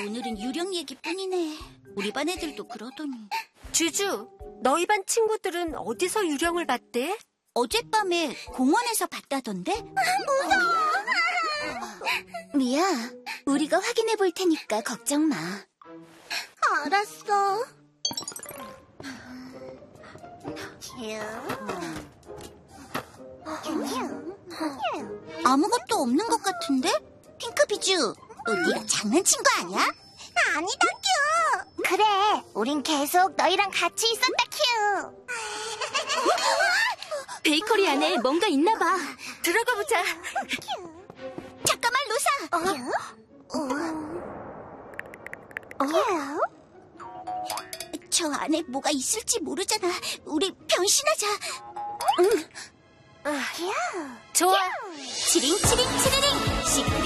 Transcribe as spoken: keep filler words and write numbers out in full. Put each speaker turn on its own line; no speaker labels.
오늘은 유령 얘기뿐이네. 우리 반 애들도 그러더니.
주주, 너희 반 친구들은 어디서 유령을 봤대?
어젯밤에 공원에서 봤다던데? 무서워! 미야, 우리가 확인해 볼 테니까 걱정 마. 알았어. 아무것도 없는 것 같은데? 핑크비주, 너 니랑 장난친 거 아니야? 아니다, 큐. 그래, 우린 계속 너희랑 같이 있었다, 큐.
베이커리 안에 뭔가 있나 봐. 들어가 보자.
잠깐만, 로사. 어? 어? 저 안에 뭐가 있을지 모르잖아. 우리 변신하자. 응.
좋아.
치링치링 치리링. 시크릿